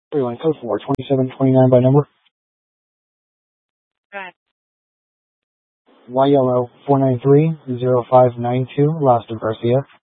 Line code 42729 by number. Go ahead. YLO 4930592, Las de Garcia.